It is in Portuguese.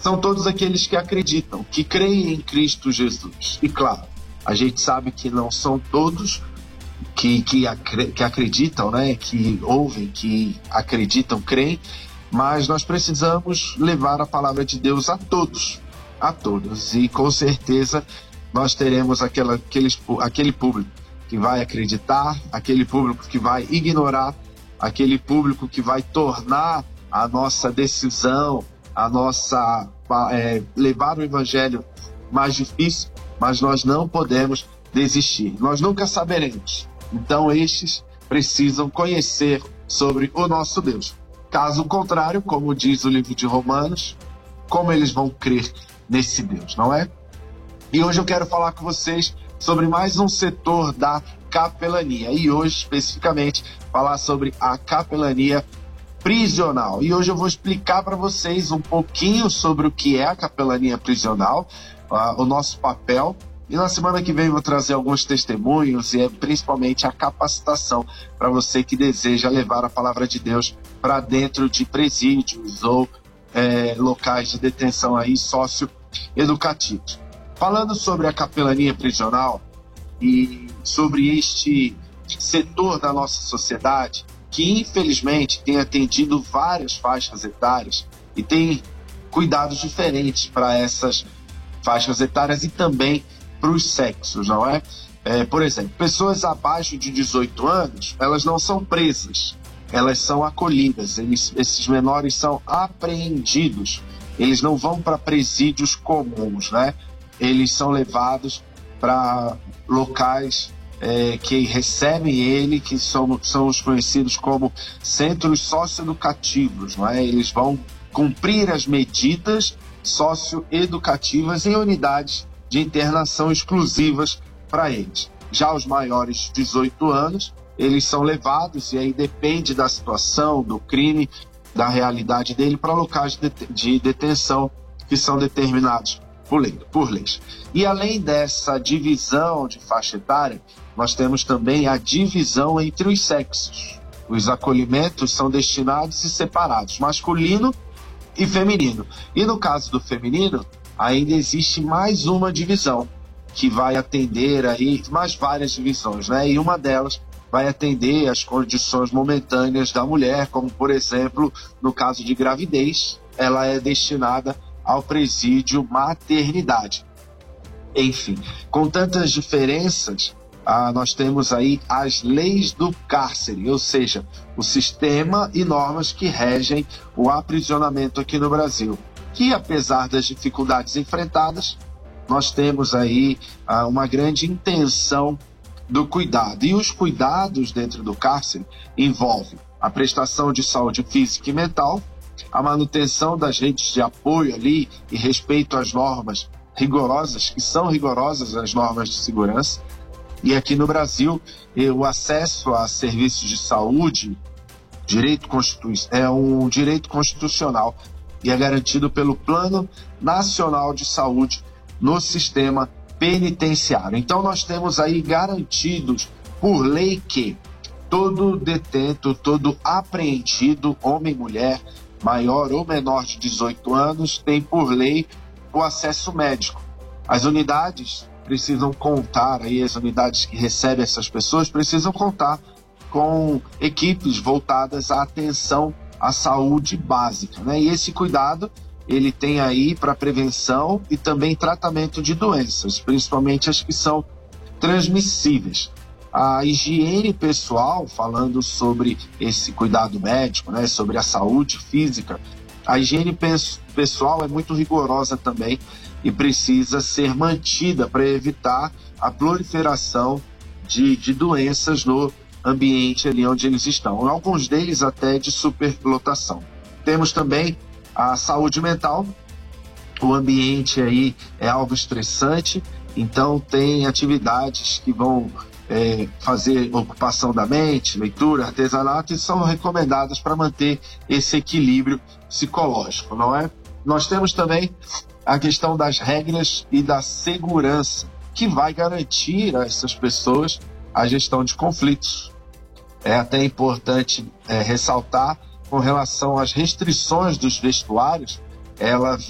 são todos aqueles que acreditam, que creem em Cristo Jesus. E claro, a gente sabe que não são todos que acreditam, né? Que ouvem, que acreditam, creem, mas nós precisamos levar a palavra de Deus a todos, e com certeza nós teremos aquele público que vai acreditar, aquele público que vai ignorar, aquele público que vai tornar a nossa decisão, levar o evangelho mais difícil, mas nós não podemos desistir. Nós nunca saberemos. Então estes precisam conhecer sobre o nosso Deus. Caso contrário, como diz o livro de Romanos, como eles vão crer nesse Deus, não é? E hoje eu quero falar com vocês sobre mais um setor da capelania. E hoje, especificamente, falar sobre a capelania prisional. E hoje eu vou explicar para vocês um pouquinho sobre o que é a capelania prisional, o nosso papel. E na semana que vem eu vou trazer alguns testemunhos e principalmente a capacitação para você que deseja levar a palavra de Deus para dentro de presídios ou locais de detenção aí socioeducativos. Falando sobre a capelania prisional e sobre este setor da nossa sociedade que infelizmente tem atendido várias faixas etárias e tem cuidados diferentes para essas faixas etárias e também para os sexos, não é? Por exemplo, pessoas abaixo de 18 anos, elas não são presas, elas são acolhidas, esses menores são apreendidos, eles não vão para presídios comuns, né? Eles são levados para locais que recebem que são os conhecidos como centros socioeducativos, não é? Eles vão cumprir as medidas socioeducativas em unidades de internação exclusivas para eles. Já os maiores de 18 anos, eles são levados, e aí depende da situação, do crime, da realidade dele, para locais de detenção que são determinados por leis. E além dessa divisão de faixa etária, nós temos também a divisão entre os sexos. Os acolhimentos são destinados e separados, masculino e feminino. E no caso do feminino, ainda existe mais uma divisão, que vai atender aí mais várias divisões, né? E uma delas vai atender as condições momentâneas da mulher, como por exemplo, no caso de gravidez, ela é destinada ao presídio maternidade. Enfim, com tantas diferenças, nós temos aí as leis do cárcere, ou seja, o sistema e normas que regem o aprisionamento aqui no Brasil, que apesar das dificuldades enfrentadas, nós temos aí uma grande intenção do cuidado. E os cuidados dentro do cárcere envolvem a prestação de saúde física e mental, a manutenção das redes de apoio ali e respeito às normas rigorosas, que são rigorosas as normas de segurança. E aqui no Brasil, o acesso a serviços de saúde é um direito constitucional e é garantido pelo Plano Nacional de Saúde no sistema penitenciário. Então nós temos aí garantidos por lei que todo detento, todo apreendido, homem e mulher, maior ou menor de 18 anos, tem por lei o acesso médico. As unidades precisam contar, aí as unidades que recebem essas pessoas precisam contar com equipes voltadas à atenção à saúde básica, né? E esse cuidado, ele tem aí para prevenção e também tratamento de doenças, principalmente as que são transmissíveis. A higiene pessoal, falando sobre esse cuidado médico, né, sobre a saúde física, a higiene pessoal é muito rigorosa também e precisa ser mantida para evitar a proliferação de doenças no ambiente ali onde eles estão. Alguns deles até de superlotação. Temos também a saúde mental. O ambiente aí é algo estressante, então tem atividades que vão fazer ocupação da mente, leitura, artesanato, e são recomendadas para manter esse equilíbrio psicológico, não é? Nós temos também a questão das regras e da segurança, que vai garantir a essas pessoas a gestão de conflitos. É até importante ressaltar com relação às restrições dos vestuários, ela